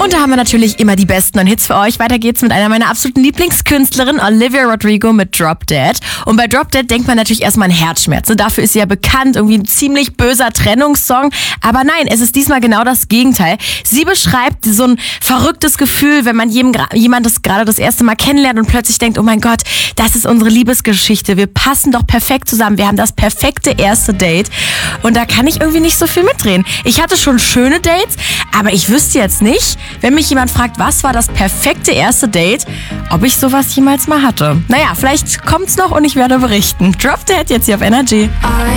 Und da haben wir natürlich immer die besten neuen Hits für euch. Weiter geht's mit einer meiner absoluten Lieblingskünstlerinnen, Olivia Rodrigo mit Drop Dead. Und bei Drop Dead denkt man natürlich erstmal an Herzschmerz. Dafür ist sie ja bekannt, irgendwie ein ziemlich böser Trennungssong. Aber nein, es ist diesmal genau das Gegenteil. Sie beschreibt so ein verrücktes Gefühl, wenn man jemand gerade das erste Mal kennenlernt und plötzlich denkt, oh mein Gott, das ist unsere Liebesgeschichte. Wir passen doch perfekt zusammen. Wir haben das perfekte erste Date. Und da kann ich irgendwie nicht so viel mitreden. Ich hatte schon schöne Dates, aber ich wüsste jetzt nicht, wenn mich jemand fragt, was war das perfekte erste Date, ob ich sowas jemals mal hatte. Naja, vielleicht kommt's noch und ich werde berichten. Drop Dead jetzt hier auf Energy.